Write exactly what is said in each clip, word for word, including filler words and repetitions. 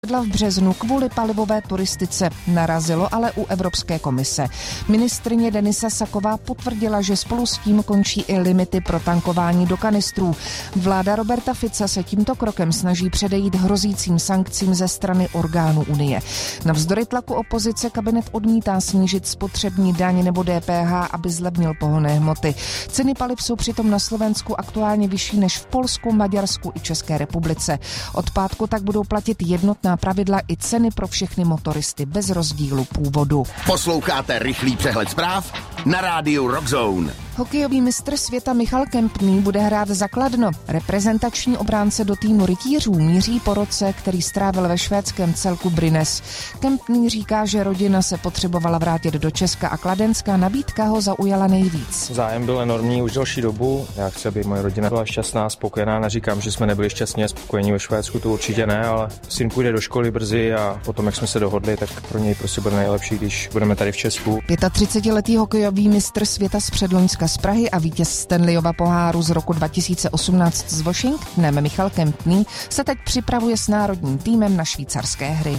v březnu kvůli palivové turistice. Narazilo ale u Evropské komise. Ministryně Denisa Saková potvrdila, že spolu s tím končí i limity pro tankování do kanistrů. Vláda Roberta Fica se tímto krokem snaží předejít hrozícím sankcím ze strany orgánů Unie. Navzdory tlaku opozice kabinet odmítá snížit spotřební daň nebo D P H, aby zlevnil pohonné hmoty. Ceny paliv jsou přitom na Slovensku aktuálně vyšší než v Polsku, Maďarsku i České republice. Od pátku tak budou platit jednotná pravidla i ceny pro všechny motoristy bez rozdílu původu. Posloucháte rychlý přehled zpráv na rádiu Rockzone. Hokejový mistr světa Michal Kempný bude hrát za Kladno. Reprezentační obránce do týmu rytířů míří po roce, který strávil ve švédském celku Brynäs. Kempný říká, že rodina se potřebovala vrátit do Česka a kladenská nabídka ho zaujala nejvíc. Zájem byl enormní už delší dobu. Já chci, aby moje rodina byla šťastná, spokojená. Neříkám, že jsme nebyli šťastní a spokojení ve Švédsku, to určitě ne, ale syn půjde do školy brzy a potom, jak jsme se dohodli, tak pro něj prostě bude nejlepší, když budeme tady v Česku. třicetiletý hokejový mistr světa z předloňska z Prahy a vítěz Stanleyova poháru z roku dva tisíce osmnáct s Washingtonem Michal Kempný se teď připravuje s národním týmem na švýcarské hry.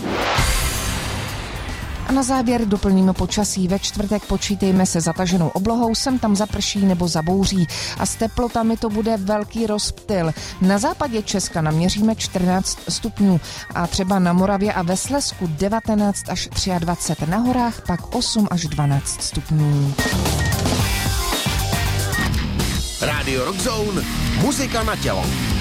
A na závěr doplníme počasí. Ve čtvrtek počítejme se zataženou oblohou, sem tam zaprší nebo zabouří a s teplotami to bude velký rozptyl. Na západě Česka naměříme čtrnáct stupňů a třeba na Moravě a ve Slezsku devatenáct až dvacet tři, na horách pak osm až dvanáct stupňů. Rádio Rockzone, muzika na tělo.